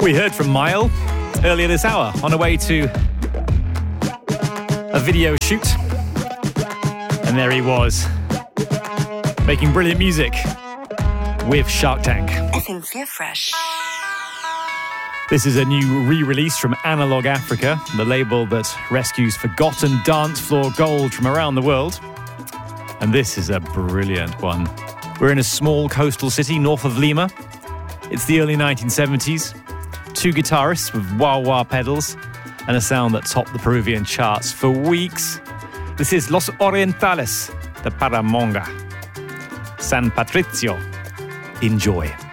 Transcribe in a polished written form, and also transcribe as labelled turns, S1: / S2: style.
S1: We heard from Mile earlier this hour on her way to a video shoot. And there he was, making brilliant music with Shark Tank.
S2: Esencia Fresh.
S1: This is a new re-release from Analog Africa, the label that rescues forgotten dance floor gold from around the world. And this is a brilliant one. We're in a small coastal city north of Lima. It's the early 1970s. Two guitarists with wah-wah pedals and a sound that topped the Peruvian charts for weeks. This is Los Orientales de Paramonga. San Patricio. Enjoy.